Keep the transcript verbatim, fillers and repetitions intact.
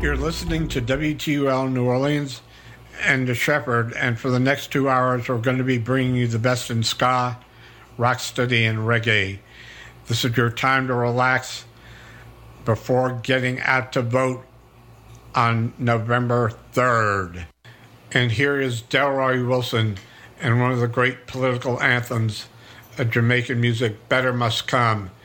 You're listening to W T U L New Orleans and The Shepherd, and for the next two hours, we're going to be bringing you the best in ska, rocksteady, and reggae. This is your time to relax before getting out to vote on November third. And here is Delroy Wilson and one of the great political anthems of Jamaican music, Better Must Come.